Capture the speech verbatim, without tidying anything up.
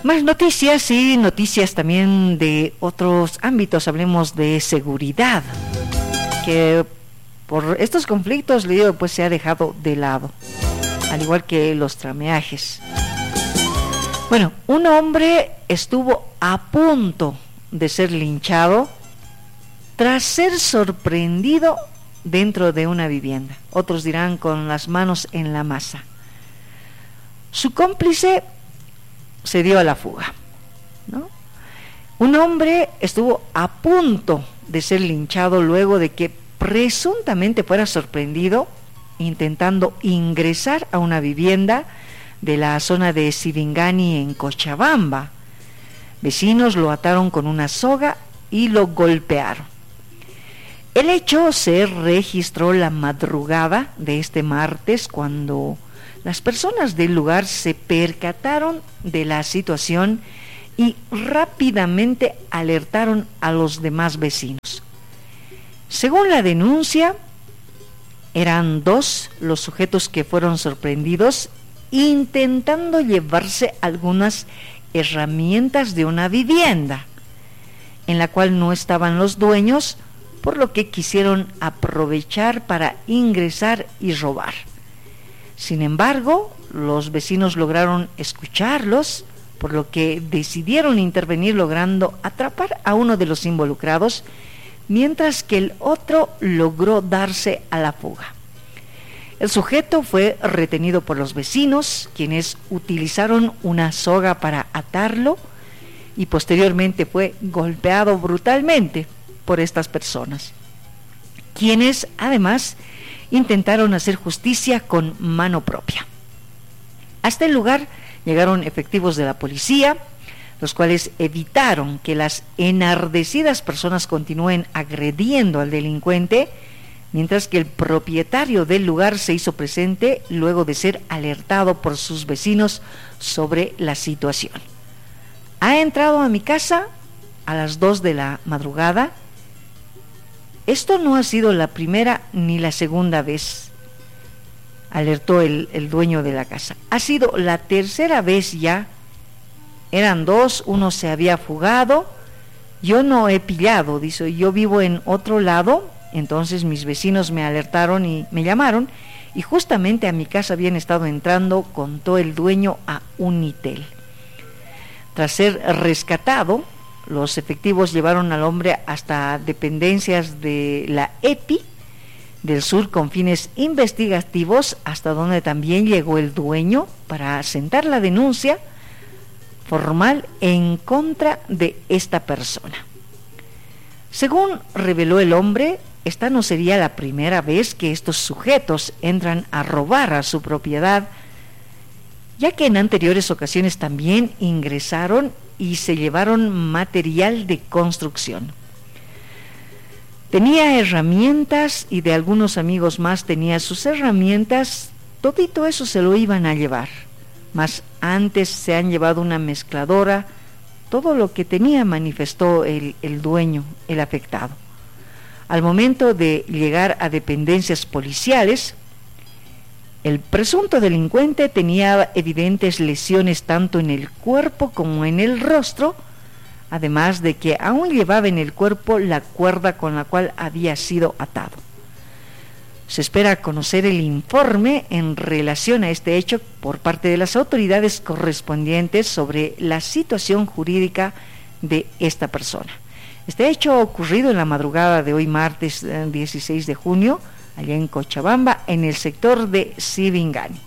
Más noticias y noticias también de otros ámbitos. Hablemos de seguridad, que por estos conflictos, le digo, pues se ha dejado de lado, al igual que los trameajes. Bueno, un hombre estuvo a punto de ser linchado tras ser sorprendido dentro de una vivienda. Otros dirán con las manos en la masa. Su cómplice se dio a la fuga, ¿no? Un hombre estuvo a punto de ser linchado luego de que presuntamente fuera sorprendido intentando ingresar a una vivienda de la zona de Sibingani en Cochabamba. Vecinos lo ataron con una soga y lo golpearon. El hecho se registró la madrugada de este martes, cuando las personas del lugar se percataron de la situación y rápidamente alertaron a los demás vecinos. Según la denuncia, eran dos los sujetos que fueron sorprendidos intentando llevarse algunas herramientas de una vivienda, en la cual no estaban los dueños, por lo que quisieron aprovechar para ingresar y robar. Sin embargo, los vecinos lograron escucharlos, por lo que decidieron intervenir, logrando atrapar a uno de los involucrados, mientras que el otro logró darse a la fuga. El sujeto fue retenido por los vecinos, quienes utilizaron una soga para atarlo, y posteriormente fue golpeado brutalmente por estas personas, quienes además intentaron hacer justicia con mano propia. Hasta el lugar llegaron efectivos de la policía, los cuales evitaron que las enardecidas personas continúen agrediendo al delincuente, mientras que el propietario del lugar se hizo presente luego de ser alertado por sus vecinos sobre la situación. Ha entrado a mi casa a las dos de la madrugada. Esto no ha sido la primera ni la segunda vez, alertó el, el dueño de la casa. Ha sido la tercera vez ya. Eran dos, uno se había fugado. Yo no he pillado, dice, yo vivo en otro lado. Entonces mis vecinos me alertaron y me llamaron, y justamente a mi casa habían estado entrando, contó el dueño a Unitel. Tras ser rescatado, los efectivos llevaron al hombre hasta dependencias de la E P I del sur con fines investigativos, hasta donde también llegó el dueño para asentar la denuncia formal en contra de esta persona. Según reveló el hombre, esta no sería la primera vez que estos sujetos entran a robar a su propiedad, ya que en anteriores ocasiones también ingresaron y se llevaron material de construcción. Tenía herramientas, y de algunos amigos más tenía sus herramientas. Todito eso se lo iban a llevar, mas antes se han llevado una mezcladora. Todo lo que tenía, manifestó el, el dueño, el afectado. Al momento de llegar a dependencias policiales, el presunto delincuente tenía evidentes lesiones tanto en el cuerpo como en el rostro, además de que aún llevaba en el cuerpo la cuerda con la cual había sido atado. Se espera conocer el informe en relación a este hecho por parte de las autoridades correspondientes sobre la situación jurídica de esta persona. Este hecho ha ocurrido en la madrugada de hoy martes dieciséis de junio, allá en Cochabamba, en el sector de Sibingani.